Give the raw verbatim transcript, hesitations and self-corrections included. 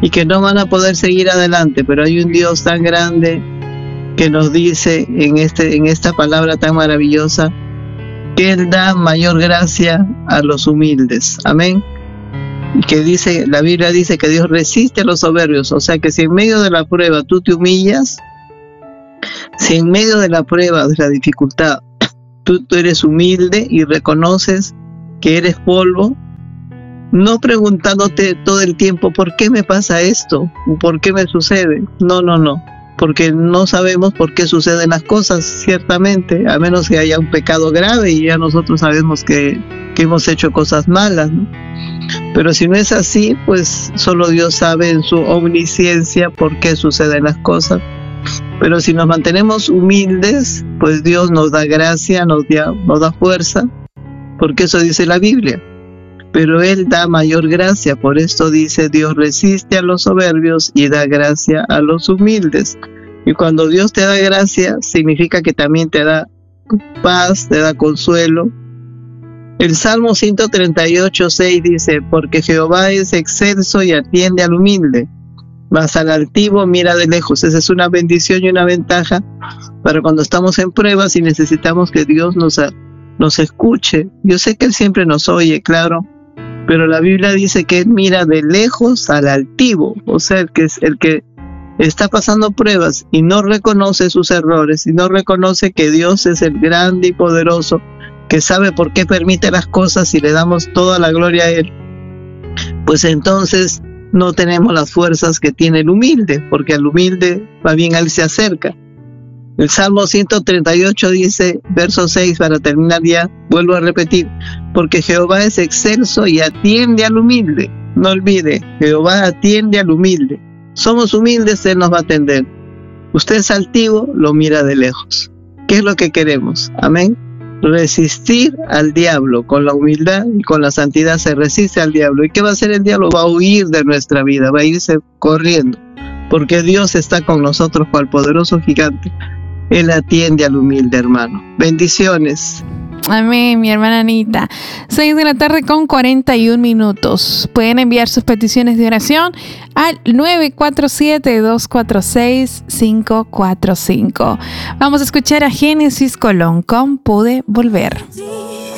y que no van a poder seguir adelante, pero hay un Dios tan grande que nos dice en, este, en esta palabra tan maravillosa que Él da mayor gracia a los humildes. Amén. Y que dice, la Biblia dice que Dios resiste a los soberbios, o sea que si en medio de la prueba tú te humillas, si en medio de la prueba, de la dificultad, tú, tú eres humilde y reconoces que eres polvo, no preguntándote todo el tiempo, ¿por qué me pasa esto? ¿Por qué me sucede? No, no, no, porque no sabemos por qué suceden las cosas, ciertamente, a menos que haya un pecado grave y ya nosotros sabemos que, que hemos hecho cosas malas, ¿no? Pero si no es así, pues solo Dios sabe en su omnisciencia por qué suceden las cosas. Pero si nos mantenemos humildes, pues Dios nos da gracia, nos da, nos da fuerza, porque eso dice la Biblia. Pero Él da mayor gracia, por esto dice, Dios resiste a los soberbios y da gracia a los humildes. Y cuando Dios te da gracia, significa que también te da paz, te da consuelo. El Salmo ciento treinta y ocho, seis dice, porque Jehová es excelso y atiende al humilde, mas al altivo mira de lejos. Esa es una bendición y una ventaja para cuando estamos en pruebas y necesitamos que Dios nos, nos escuche. Yo sé que Él siempre nos oye, claro, pero la Biblia dice que Él mira de lejos al altivo, o sea, el que, es, el que está pasando pruebas y no reconoce sus errores, y no reconoce que Dios es el grande y poderoso, que sabe por qué permite las cosas y le damos toda la gloria a Él, pues entonces no tenemos las fuerzas que tiene el humilde, porque al humilde va bien, Él se acerca. El Salmo ciento treinta y ocho dice, verso seis, para terminar ya, vuelvo a repetir, porque Jehová es excelso y atiende al humilde. No olvide, Jehová atiende al humilde. Somos humildes, Él nos va a atender. Usted es altivo, lo mira de lejos. ¿Qué es lo que queremos? Amén. Resistir al diablo. Con la humildad y con la santidad se resiste al diablo. ¿Y qué va a hacer el diablo? Va a huir de nuestra vida, va a irse corriendo, porque Dios está con nosotros cual poderoso gigante. Él atiende al humilde, hermano. Bendiciones. Amén, mi hermana Anita. seis de la tarde con cuarenta y un minutos. Pueden enviar sus peticiones de oración al nueve cuatro siete, dos cuatro seis, cinco cuatro cinco. Vamos a escuchar a Génesis Colón con Pude Volver.